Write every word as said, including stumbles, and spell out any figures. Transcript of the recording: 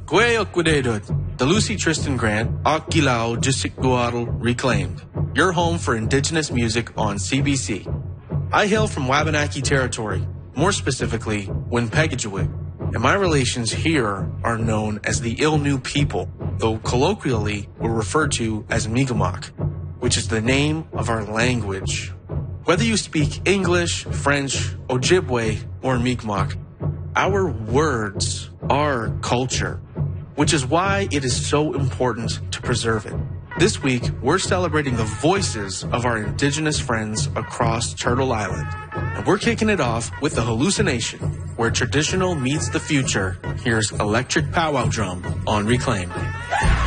Gwe Okwadedut, the Lucy Tristan Grant, Akilao Jisikguadal Reclaimed, your home for indigenous music on C B C. I hail from Wabanaki territory, more specifically, Winpegajuig, and my relations here are known as the Ilnu people, though colloquially we're referred to as Mi'kmaq, which is the name of our language. Whether you speak English, French, Ojibwe, or Mi'kmaq, our words are culture, which is why it is so important to preserve it. This week, we're celebrating the voices of our indigenous friends across Turtle Island. And we're kicking it off with the Hallucination, where traditional meets the future. Here's Electric Powwow Drum on Reclaim.